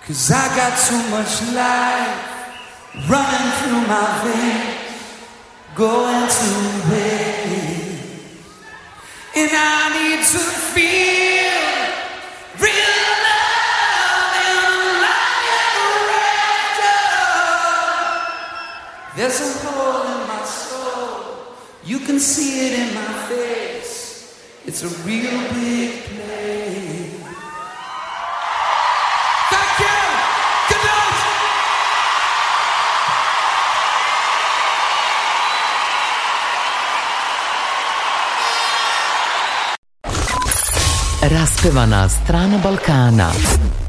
'Cause I got too much life running through my veins, going to waste. And I need to feel real love and life. There's a hole in my soul, you can see it in my face. It's a real big place. Thank you! Good night! Raspevana strana Balkana.